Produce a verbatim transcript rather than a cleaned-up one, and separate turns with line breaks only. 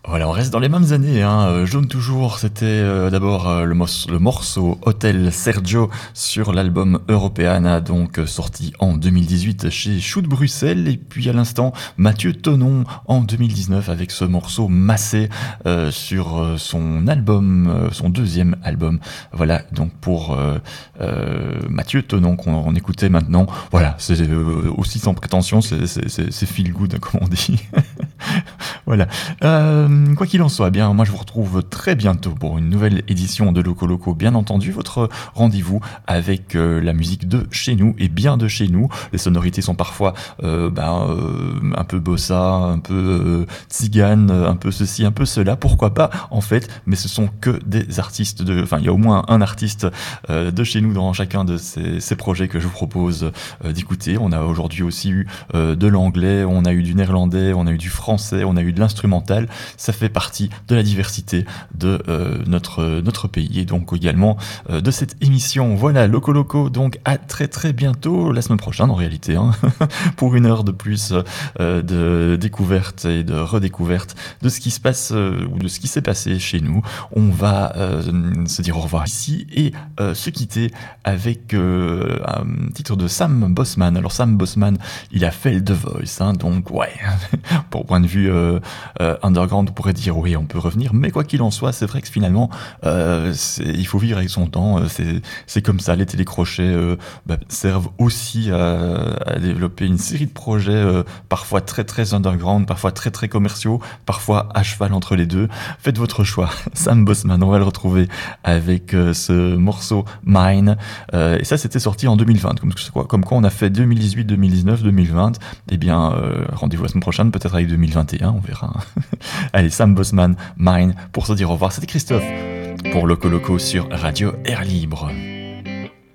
Voilà, on reste dans les mêmes années, hein. Euh, Jaune toujours, c'était euh, d'abord euh, le, mos- le morceau Hotel Sergio sur l'album Europeana, donc euh, sorti en deux mille dix-huit chez Shoot Bruxelles. Et puis à l'instant, Mathieu Tonon en deux mille dix-neuf avec ce morceau Massé euh, sur euh, son album, euh, son deuxième album. Voilà, donc pour euh, euh, Mathieu Tonon qu'on on écoutait maintenant. Voilà, c'est euh, aussi sans prétention, c'est, c'est, c'est, c'est feel good, comme on dit. Voilà. Euh, quoi qu'il en soit, bien, moi je vous retrouve très bientôt pour une nouvelle édition de Loco Loco. Bien entendu, votre rendez-vous avec euh, la musique de chez nous et bien de chez nous. Les sonorités sont parfois euh, ben, euh, un peu bossa, un peu euh, tzigane, un peu ceci, un peu cela. Pourquoi pas en fait, mais ce sont que des artistes de. Enfin, il y a au moins un artiste euh, de chez nous dans chacun de ces, ces projets que je vous propose euh, d'écouter. On a aujourd'hui aussi eu euh, de l'anglais, on a eu du néerlandais, on a eu du français, on a eu de l'instrumental. Ça fait partie de la diversité de euh, notre notre pays et donc également euh, de cette émission. Voilà, Loco Loco, donc à très très bientôt, la semaine prochaine en réalité, hein, pour une heure de plus euh, de découverte et de redécouverte de ce qui se passe euh, ou de ce qui s'est passé chez nous. On va euh, se dire au revoir ici et euh, se quitter avec euh, un titre de Sam Bossman. Alors Sam Bossman, il a fait le The Voice, hein, donc ouais, pour point de vue euh, euh, underground, on pourrait dire oui, on peut revenir, mais quoi qu'il en soit, c'est vrai que finalement, euh, c'est, il faut vivre avec son temps. Euh, c'est, c'est comme ça. Les télécrochets euh, bah, servent aussi à, à développer une série de projets, euh, parfois très très underground, parfois très très commerciaux, parfois à cheval entre les deux. Faites votre choix. Sam Bossman, on va le retrouver avec euh, ce morceau Mine. Euh, et ça, c'était sorti en deux mille vingt. Comme, comme quoi, on a fait deux mille dix-huit, deux mille dix-neuf, deux mille vingt. Eh bien, euh, rendez-vous la semaine prochaine, peut-être avec deux mille vingt et un, on verra. Allez, Sam Bossman, Mine, pour se dire au revoir. C'était Christophe pour Loco Loco sur Radio Air Libre.